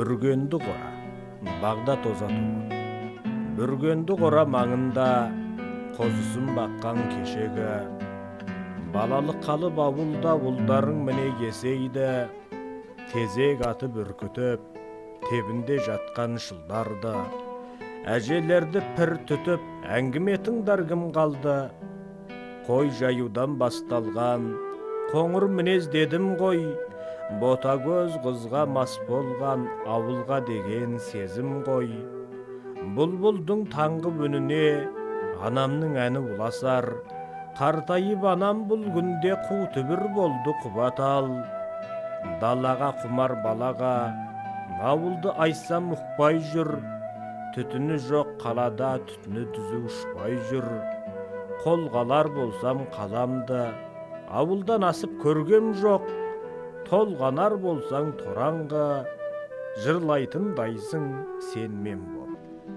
Бүргенді қора, Бағдат Озатұлы. Бүргенді қора маңында қозысын баққан кешегі, балалы қалып ауылда ұлдарың міне кесейді, тезек атып үркітіп, тебінде жатқан шылдарды, әжелерді пір түтіп, әңгіме тыңдар кім қалды? Қой жаюдан басталған, қоңыр мінез дедім ғой, ботагөз қызға мас болған ауылға деген сезім ғой. Бұлбұлдың таңғы үніне анамның әні ұласар, қартайып анам бұл күнде қу түбір болды құбатал. Далаға құмар балаға ауылды айсам ұқпай жүр, түтіні жоқ қалада түтіні түзу ұшпай жүр. Қолғалар болсам қаламды, ауылдан асып көргем жоқ, толғанар болсаң тораңғы, жырлайтындайсың сен мен бол.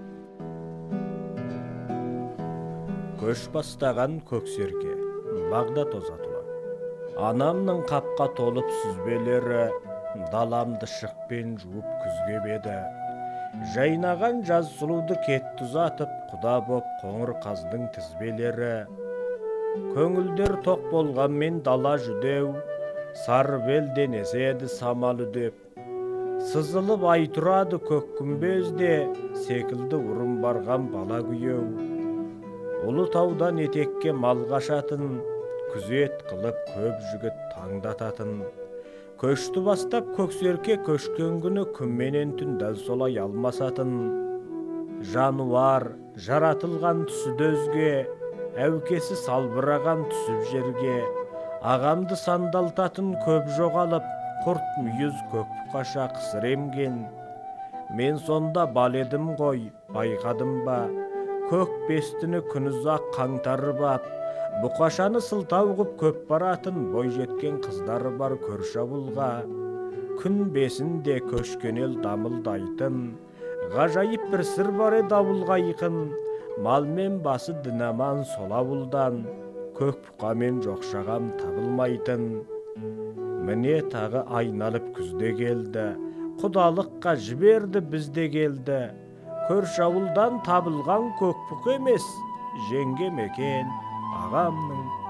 Көш бастаған көксерке, Бағдат Озатұлы. Анамның қапқа толып сүзбелері, даламды шықпен жуып күзге беді. Жайнаған жаз сұлуды кетті ұзатып, құда боп қоңыр қаздың тізбелері. Көңілдер тоқ болғанмен дала жүдеу, сары белден еседі самал үдеп. Сызылып ай тұрады көк күмбезде, секілді ұрым барған бала күйеу. Ұлы таудан етекке мал қашатын, күзет қылып көп жігіт таңдататын. Көшті бастап көксерке көшкен күні күнменен түн дәл солай алмасатын. Жануар жаратылған түсі дөзге, әукесі салбыраған түсіп жерге. Ағамды сандалтатын көп жоғалып, құрт мүйіз көк бұқаша қысыр емген. Мен сонда бал едім ғой, байқадым ба, көк бестіні күн ұзақ қаңтарып ап, бұқашаны сылтау ғып көп баратын бой жеткен қыздары бар көрші ауылға. Күн бесінде көшкен ел дамылдайтын, ғажайып бір сыр бар еді ауылға айқын. Малмен басы дінаман сол ауылдан, көк бұқамен жоқшағам табылмайтын. Міне тағы айналып күзде келді, құдалыққа жіберді бізде келді. Көрші ауылдан табылған көк бұқа емес, жеңгем екен ағамның